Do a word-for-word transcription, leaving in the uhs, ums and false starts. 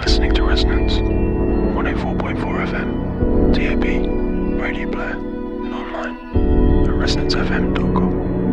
listening to Resonance one oh four point four F M, D A B, Radio Player, and online at resonance f m dot com.